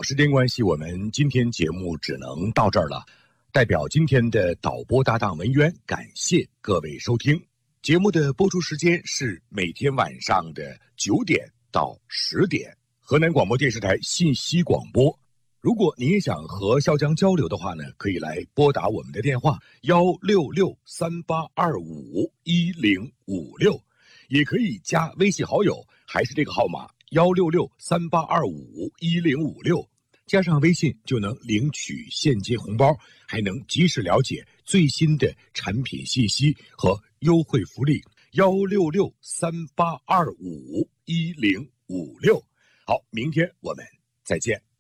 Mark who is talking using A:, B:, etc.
A: 时间关系，我们今天节目只能到这儿了。代表今天的导播搭档文渊，感谢各位收听。节目的播出时间是每天晚上的9点到10点，河南广播电视台信息广播。如果您也想和潇江交流的话呢，可以来拨打我们的电话16638251056，也可以加微信好友，还是这个号码16638251056，加上微信就能领取现金红包，还能及时了解最新的产品信息和优惠福利。16638251056。好，明天我们再见。